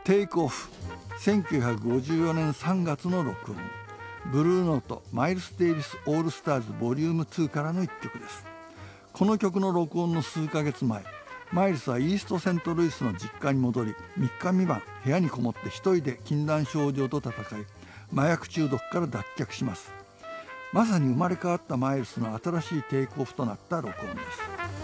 テイクオフ、1954年3月の録音、ブルーノートマイルス・デイビスオールスターズボリューム2からの一曲です。この曲の録音の数ヶ月前、マイルスはイーストセントルイスの実家に戻り、3日未満部屋にこもって一人で禁断症状と戦い、麻薬中毒から脱却します。まさに生まれ変わったマイルスの新しいテイクオフとなった録音です。